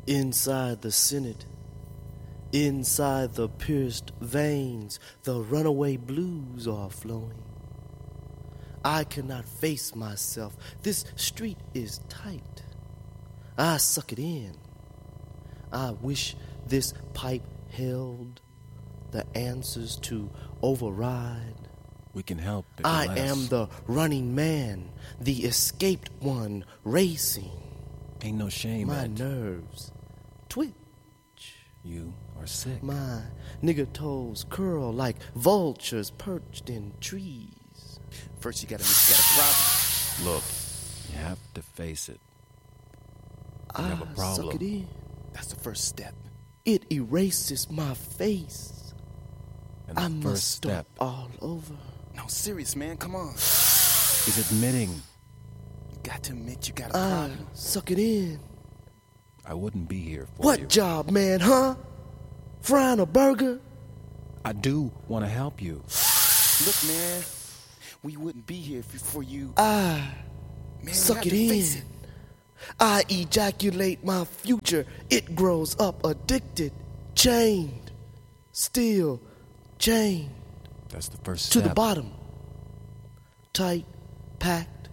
Inside the Senate, inside the pierced veins, the runaway blues are flowing. I cannot face myself. This street is tight. I suck it in. I wish this pipe held the answers to override. We can help. I am the running man, the escaped one racing. Ain't no shame. My nerves twitch. You are sick. My nigger toes curl like vultures perched in trees. First you got a problem. Look, you have to face it. You have a I problem. suck it in. That's the first step. It erases my face. And the I first must start step all over. No, serious, man. Come on. is admitting. You got to admit you got a I problem. suck it in. I wouldn't be here for What you. job, man, huh? Frying a burger? I do want to help you. Look, man, we wouldn't be here for you. I Man, suck you it have to in. face it. I ejaculate my future. It grows up addicted, chained, still chained That's the first to step. the bottom. Tight, packed,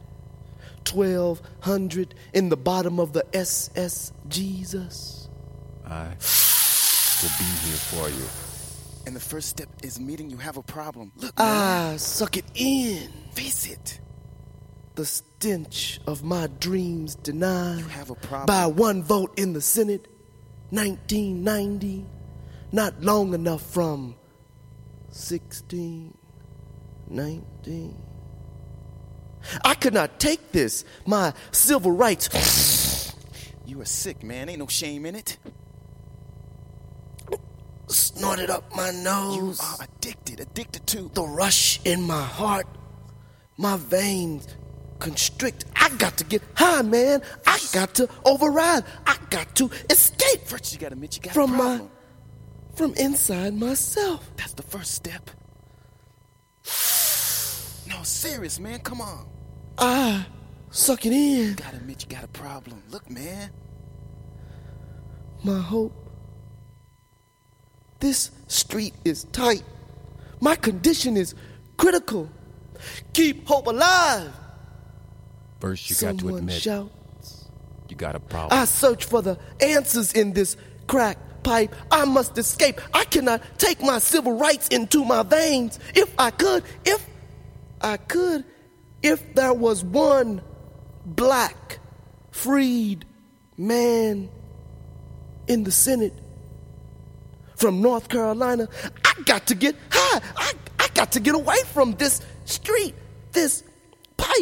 1,200 in the bottom of the SS Jesus. I will be here for you. And the first step is admitting you have a problem. Look, man, I suck it in. face it. The stench of my dreams denied You have a problem. by one vote in the Senate, 1990, not long enough from 16, 19. I could not take this, my civil rights. You are sick, man. Ain't no shame in it. Snorted up my You nose. are addicted to. The rush in my heart, my veins constrict. I got to get high, man. I got to override. I got to escape First, you got to admit you got from a problem. from inside myself. That's the first step. No, serious, man. Come on. I suck it in. You got to admit you got a problem. Look, man. My hope. This street is tight. My condition is critical. Keep hope alive. First, you got to Someone admit shouts. you got a problem. I search for the answers in this crack pipe. I must escape. I cannot take my civil rights into my veins. If there was one black freed man in the Senate from North Carolina, I got to get high. I got to get away from this street, this pipe.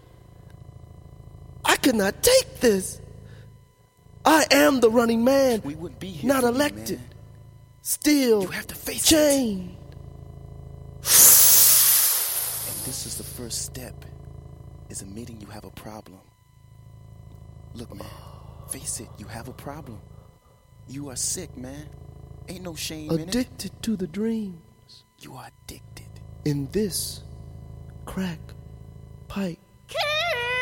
I could not take this. I am the running man, We wouldn't be here not for you, elected, man. still You have to face it. chained. And this is the first step, is admitting you have a problem. Look, man, face it, you have a problem. You are sick, man. Ain't no shame in it. Addicted to the dreams You are addicted. in this crack pipe.